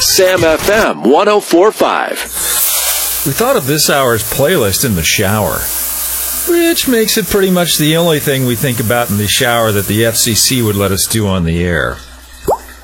Sam FM 104.5. We thought of this hour's playlist in the shower, which makes it pretty much the only thing we think about in the shower that the FCC would let us do on the air.